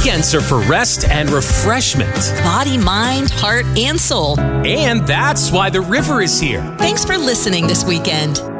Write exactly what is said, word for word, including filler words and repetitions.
Weekends are for rest and refreshment. Body, mind, heart, and soul. And that's why the river is here. Thanks for listening this weekend.